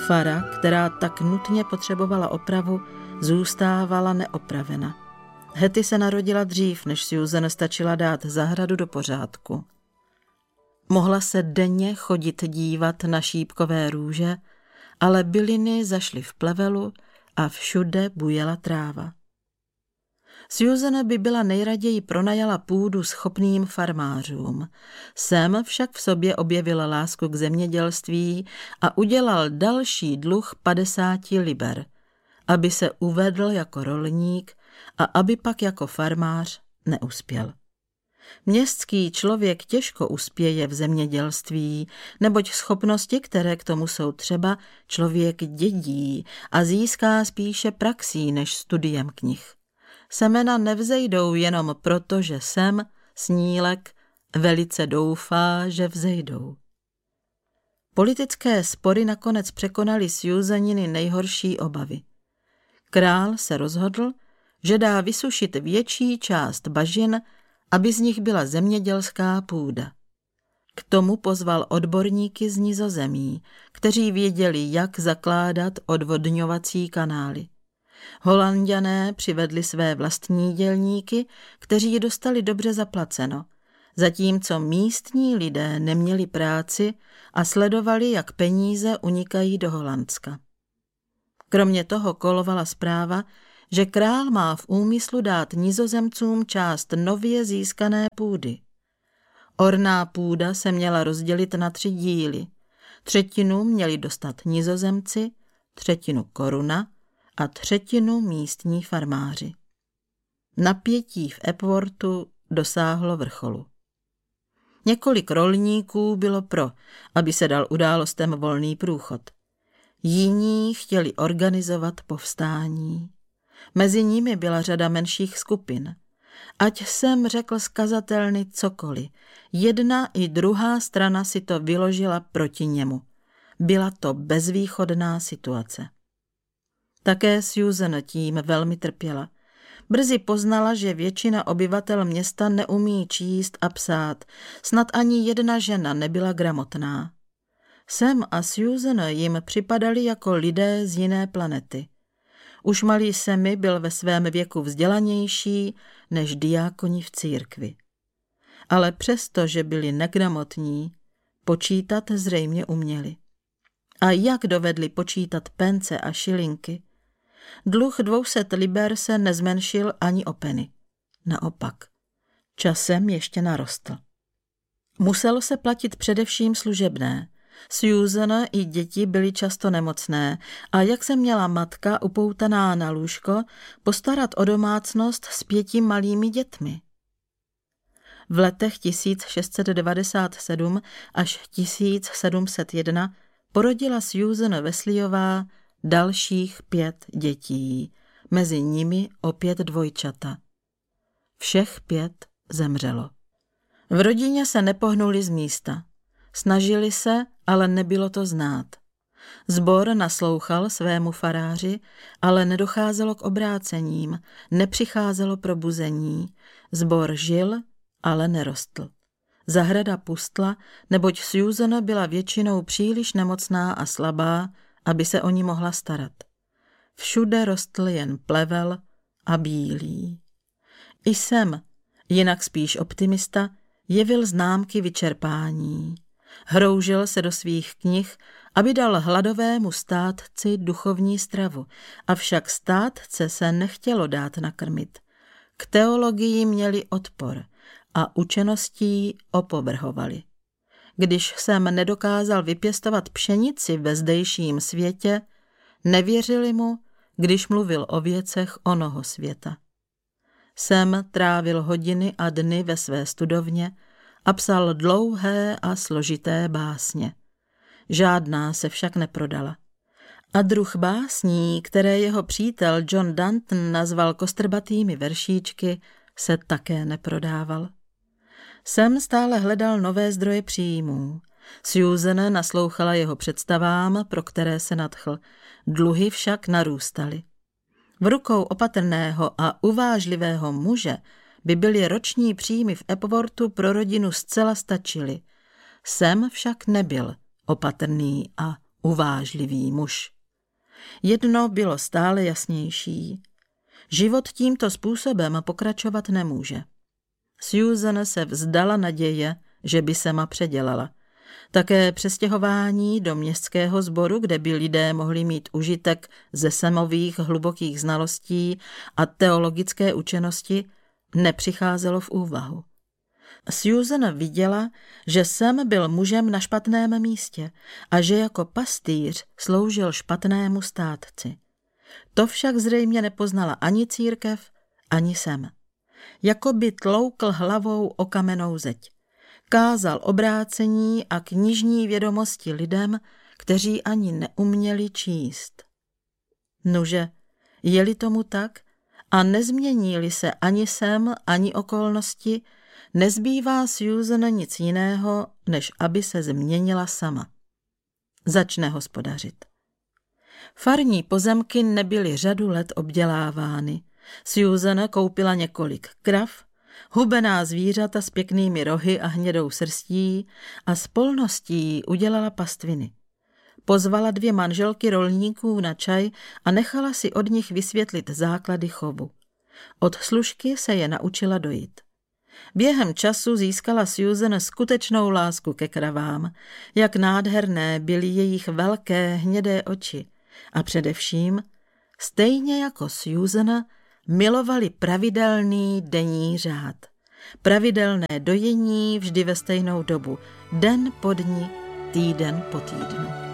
Fara, která tak nutně potřebovala opravu, zůstávala neopravena. Hetty se narodila dřív, než Susan stačila dát zahradu do pořádku. Mohla se denně chodit dívat na šípkové růže, ale byliny zašly v plevelu a všude bujela tráva. Susan by byla nejraději pronajala půdu schopným farmářům. Sam však v sobě objevil lásku k zemědělství a udělal další dluh 50 liber, aby se uvedl jako rolník a aby pak jako farmář neuspěl. Městský člověk těžko uspěje v zemědělství, neboť schopnosti, které k tomu jsou třeba, člověk dědí a získá spíše praxí než studiem knih. Semena nevzejdou jenom proto, že Sam, snílek, velice doufá, že vzejdou. Politické spory nakonec překonaly Susaniny nejhorší obavy. Král se rozhodl, že dá vysušit větší část bažin, aby z nich byla zemědělská půda. K tomu pozval odborníky z Nizozemí, kteří věděli, jak zakládat odvodňovací kanály. Holanďané přivedli své vlastní dělníky, kteří je dostali dobře zaplaceno, zatímco místní lidé neměli práci a sledovali, jak peníze unikají do Holandska. Kromě toho kolovala zpráva, že král má v úmyslu dát Nizozemcům část nově získané půdy. Orná půda se měla rozdělit na 3 díly. 1/3 měli dostat Nizozemci, 1/3 koruna a 1/3 místní farmáři. Napětí v Epworthu dosáhlo vrcholu. Několik rolníků bylo pro, aby se dal událostem volný průchod. Jiní chtěli organizovat povstání. Mezi nimi byla řada menších skupin. Ať jsem řekl skazatelny cokoliv, jedna i druhá strana si to vyložila proti němu. Byla to bezvýchodná situace. Také Susan tím velmi trpěla. Brzy poznala, že většina obyvatel města neumí číst a psát, snad ani jedna žena nebyla gramotná. Sam a Susan jim připadali jako lidé z jiné planety. Už malý Sammy byl ve svém věku vzdělanější než diákoni v církvi. Ale přesto, že byli negramotní, počítat zřejmě uměli. A jak dovedli počítat pence a šilinky? Dluh 200 liber se nezmenšil ani o penny. Naopak, časem ještě narostl. Muselo se platit především služebné. Susan i děti byly často nemocné a jak se měla matka upoutaná na lůžko postarat o domácnost s 5 malými dětmi. V letech 1697 až 1701 porodila Susan Wesleyová dalších 5 dětí, mezi nimi opět dvojčata. Všech 5 zemřelo. V rodině se nepohnuli z místa. Snažili se, ale nebylo to znát. Sbor naslouchal svému faráři, ale nedocházelo k obrácením, nepřicházelo probuzení. Sbor žil, ale nerostl. Zahrada pustla, neboť Susan byla většinou příliš nemocná a slabá, aby se o ní mohla starat. Všude rostl jen plevel a bílý. I Sam, jinak spíš optimista, jevil známky vyčerpání. Hroužil se do svých knih, aby dal hladovému státci duchovní stravu, avšak státce se nechtělo dát nakrmit. K teologii měli odpor a učeností opovrhovali. Když jsem nedokázal vypěstovat pšenici ve zdejším světě, nevěřili mu, když mluvil o věcech onoho světa. Sam trávil hodiny a dny ve své studovně a psal dlouhé a složité básně. Žádná se však neprodala. A druh básní, které jeho přítel John Danton nazval kostrbatými veršíčky, se také neprodával. Sam stále hledal nové zdroje příjmů. Susan naslouchala jeho představám, pro které se nadchl. Dluhy však narůstaly. V rukou opatrného a uvážlivého muže by byly roční příjmy v Epworthu pro rodinu zcela stačily. Sam však nebyl opatrný a uvážlivý muž. Jedno bylo stále jasnější. Život tímto způsobem pokračovat nemůže. Susan se vzdala naděje, že by sama předělala. Také přestěhování do městského sboru, kde by lidé mohli mít užitek ze Samových hlubokých znalostí a teologické učenosti, nepřicházelo v úvahu. Susan viděla, že Sam byl mužem na špatném místě a že jako pastýř sloužil špatnému státci. To však zřejmě nepoznala ani církev, ani Sam. Jakoby tloukl hlavou o kamennou zeď. Kázal obrácení a knižní vědomosti lidem, kteří ani neuměli číst. Nuže, je-li tomu tak a nezmění-li se ani Sam, ani okolnosti, nezbývá Susan nic jiného, než aby se změnila sama. Začne hospodařit. Farní pozemky nebyly řadu let obdělávány. Susan koupila několik krav, hubená zvířata s pěknými rohy a hnědou srstí a s polností udělala pastviny. Pozvala 2 manželky rolníků na čaj a nechala si od nich vysvětlit základy chovu. Od služky se je naučila dojit. Během času získala Susan skutečnou lásku ke kravám, jak nádherné byly jejich velké hnědé oči a především, stejně jako Susan, milovali pravidelný denní řád. Pravidelné dojení vždy ve stejnou dobu, den po dni, týden po týdnu.